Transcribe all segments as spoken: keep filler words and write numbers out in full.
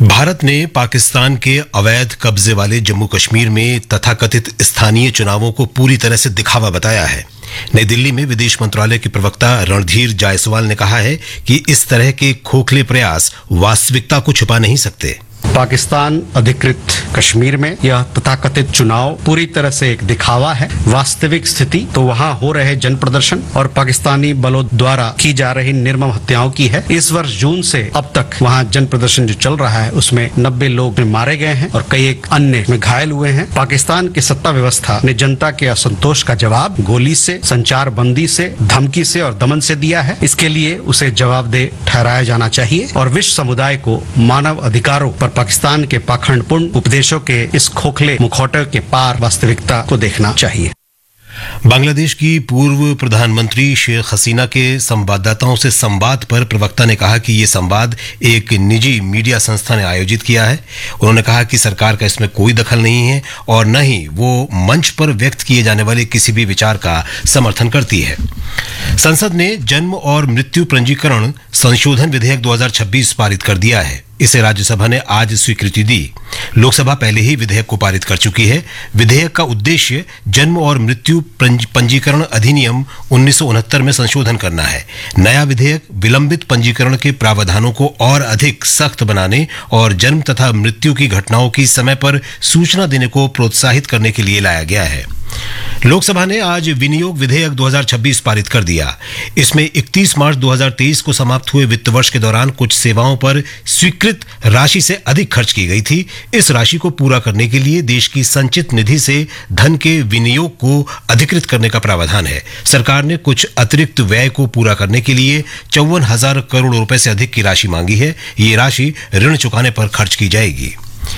भारत ने पाकिस्तान के अवैध कब्जे वाले जम्मू कश्मीर में तथाकथित स्थानीय चुनावों को पूरी तरह से दिखावा बताया है। नई दिल्ली में विदेश मंत्रालय के प्रवक्ता रणधीर जायसवाल ने कहा है कि इस तरह के खोखले प्रयास वास्तविकता को छुपा नहीं सकते। पाकिस्तान अधिकृत कश्मीर में यह तथाकथित चुनाव पूरी तरह से एक दिखावा है। वास्तविक स्थिति तो वहां हो रहे जन प्रदर्शन और पाकिस्तानी बलों द्वारा की जा रही निर्मम हत्याओं की है। इस वर्ष जून से अब तक वहां जन प्रदर्शन जो चल रहा है उसमें नब्बे लोग मारे गए हैं और कई एक अन्य में घायल हुए हैं। पाकिस्तान की सत्ता व्यवस्था ने जनता के असंतोष का जवाब गोली से, संचार बंदी से, धमकी से और दमन से दिया है। इसके लिए उसे जवाबदेह ठहराया जाना चाहिए और विश्व समुदाय को मानव अधिकारों पर पाकिस्तान के पाखंडपूर्ण उपदेशों के इस खोखले मुखौटे के पार वास्तविकता को देखना चाहिए। बांग्लादेश की पूर्व प्रधानमंत्री शेख हसीना के संवाददाताओं से संवाद पर प्रवक्ता ने कहा कि ये संवाद एक निजी मीडिया संस्था ने आयोजित किया है। उन्होंने कहा कि सरकार का इसमें कोई दखल नहीं है और न ही वो मंच पर व्यक्त किए जाने वाले किसी भी विचार का समर्थन करती है। संसद ने जन्म और मृत्यु पंजीकरण संशोधन विधेयक दो हज़ार छब्बीस पारित कर दिया है। इसे राज्यसभा ने आज स्वीकृति दी। लोकसभा पहले ही विधेयक को पारित कर चुकी है। विधेयक का उद्देश्य जन्म और मृत्यु पंजीकरण अधिनियम उन्नीस सौ उनहत्तर में संशोधन करना है। नया विधेयक विलंबित पंजीकरण के प्रावधानों को और अधिक सख्त बनाने और जन्म तथा मृत्यु की घटनाओं की समय पर सूचना देने को प्रोत्साहित करने के लिए लाया गया है। लोकसभा ने आज विनियोग विधेयक दो हज़ार छब्बीस पारित कर दिया। इसमें इकतीस मार्च दो हज़ार तेईस को समाप्त हुए वित्त वर्ष के दौरान कुछ सेवाओं पर स्वीकृत राशि से अधिक खर्च की गई थी। इस राशि को पूरा करने के लिए देश की संचित निधि से धन के विनियोग को अधिकृत करने का प्रावधान है। सरकार ने कुछ अतिरिक्त व्यय को पूरा करने के लिए चौवन हजार करोड़ रुपए से अधिक की राशि मांगी है। ये राशि ऋण चुकाने पर खर्च की जाएगी।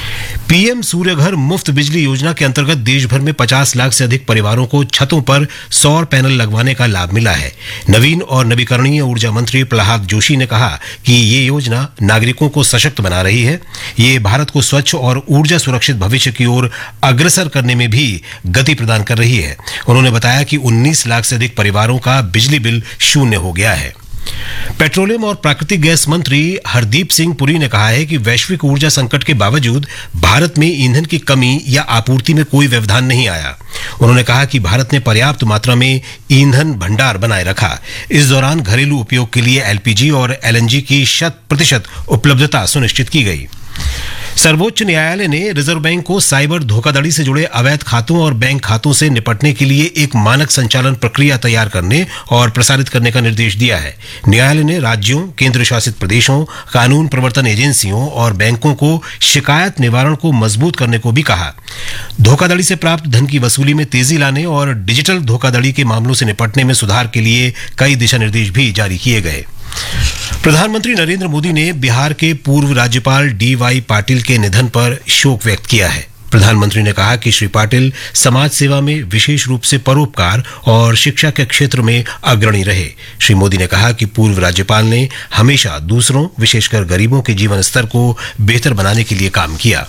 पीएम सूर्यघर मुफ्त बिजली योजना के अंतर्गत देश भर में पचास लाख से अधिक परिवारों को छतों पर सौर पैनल लगवाने का लाभ मिला है। नवीन और नवीकरणीय ऊर्जा मंत्री प्रहलाद जोशी ने कहा कि ये योजना नागरिकों को सशक्त बना रही है। ये भारत को स्वच्छ और ऊर्जा सुरक्षित भविष्य की ओर अग्रसर करने में भी गति प्रदान कर रही है। उन्होंने बताया कि उन्नीस लाख से अधिक परिवारों का बिजली बिल शून्य हो गया है। पेट्रोलियम और प्राकृतिक गैस मंत्री हरदीप सिंह पुरी ने कहा है कि वैश्विक ऊर्जा संकट के बावजूद भारत में ईंधन की कमी या आपूर्ति में कोई व्यवधान नहीं आया। उन्होंने कहा कि भारत ने पर्याप्त मात्रा में ईंधन भंडार बनाए रखा। इस दौरान घरेलू उपयोग के लिए एलपीजी और एलएनजी की शत प्रतिशत उपलब्धता सुनिश्चित की गई। सर्वोच्च न्यायालय ने रिजर्व बैंक को साइबर धोखाधड़ी से जुड़े अवैध खातों और बैंक खातों से निपटने के लिए एक मानक संचालन प्रक्रिया तैयार करने और प्रसारित करने का निर्देश दिया है। न्यायालय ने राज्यों, केंद्र शासित प्रदेशों, कानून प्रवर्तन एजेंसियों और बैंकों को शिकायत निवारण को मजबूत करने को भी कहा। धोखाधड़ी से प्राप्त धन की वसूली में तेजी लाने और डिजिटल धोखाधड़ी के मामलों से निपटने में सुधार के लिए कई दिशा निर्देश भी जारी किए गए। प्रधानमंत्री नरेंद्र मोदी ने बिहार के पूर्व राज्यपाल डी वाई पाटिल के निधन पर शोक व्यक्त किया है। प्रधानमंत्री ने कहा कि श्री पाटिल समाज सेवा में विशेष रूप से परोपकार और शिक्षा के क्षेत्र में अग्रणी रहे। श्री मोदी ने कहा कि पूर्व राज्यपाल ने हमेशा दूसरों, विशेषकर गरीबों के जीवन स्तर को बेहतर बनाने के लिए काम किया।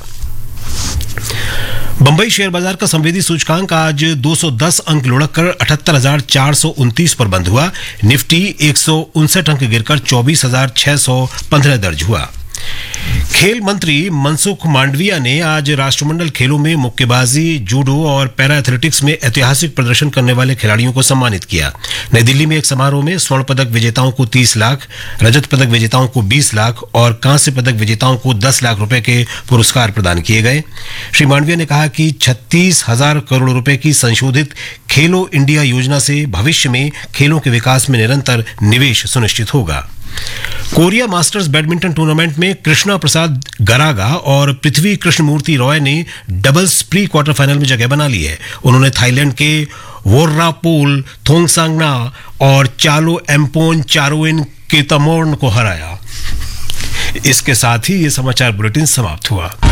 बंबई शेयर बाजार का संवेदी सूचकांक आज दो सौ दस अंक लुढ़ककर अठहत्तर हजार चार सौ उनतीस पर बंद हुआ। निफ्टी एक सौ उनसठ अंक गिरकर चौबीस हजार छह सौ पंद्रह दर्ज हुआ। खेल मंत्री मनसुख मांडविया ने आज राष्ट्रमंडल खेलों में मुक्केबाजी, जूडो और पैरा एथलेटिक्स में ऐतिहासिक प्रदर्शन करने वाले खिलाड़ियों को सम्मानित किया। नई दिल्ली में एक समारोह में स्वर्ण पदक विजेताओं को तीस लाख, रजत पदक विजेताओं को बीस लाख और कांस्य पदक विजेताओं को दस लाख रुपए के पुरस्कार प्रदान किए गए। श्री मांडविया ने कहा कि छत्तीस हजार करोड़ रुपए की संशोधित खेलो इंडिया योजना से भविष्य में खेलों के विकास में निरंतर निवेश सुनिश्चित होगा। कोरिया मास्टर्स बैडमिंटन टूर्नामेंट में कृष्णा प्रसाद गरागा और पृथ्वी कृष्णमूर्ति रॉय ने डबल्स प्री क्वार्टर फाइनल में जगह बना ली है। उन्होंने थाईलैंड के वोर्रापोल थोंगसांगना और चालो एम्पोन चारोइन केतमोर्न को हराया। इसके साथ ही ये समाचार बुलेटिन समाप्त हुआ।